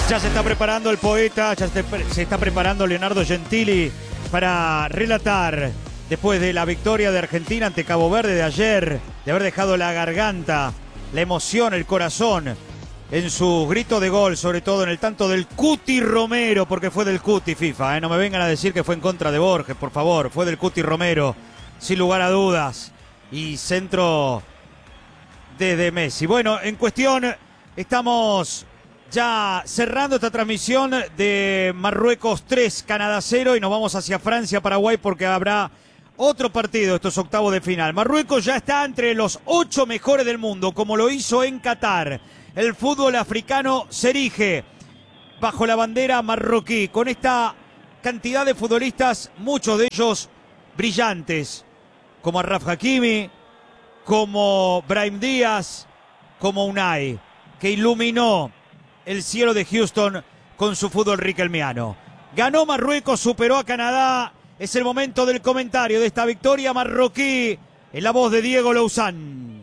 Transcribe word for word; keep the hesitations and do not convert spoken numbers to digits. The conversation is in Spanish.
Ya se está preparando el poeta, ya se, se está preparando Leonardo Gentili para relatar, después de la victoria de Argentina ante Cabo Verde de ayer, de haber dejado la garganta, la emoción, el corazón, en su grito de gol, sobre todo en el tanto del Cuti Romero, porque fue del Cuti FIFA, ¿eh? No me vengan a decir que fue en contra de Borges, por favor, fue del Cuti Romero, sin lugar a dudas, y centro desde Messi. Bueno, en cuestión, estamos ya cerrando esta transmisión de Marruecos tres, Canadá cero, y nos vamos hacia Francia, Paraguay, porque habrá otro partido, estos octavos de final. Marruecos ya está entre los ocho mejores del mundo, como lo hizo en Qatar. El fútbol africano se erige bajo la bandera marroquí, con esta cantidad de futbolistas, muchos de ellos brillantes, como Achraf Hakimi, como Brahim Díaz, como Unai, que iluminó el cielo de Houston con su fútbol riquelmiano. Ganó Marruecos, superó a Canadá. Es el momento del comentario de esta victoria marroquí en la voz de Diego Louzán.